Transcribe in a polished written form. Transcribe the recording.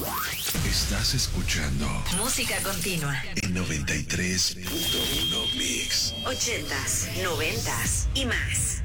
Estás escuchando Música continua. en 93.1 Mix. 80s, 90s y más.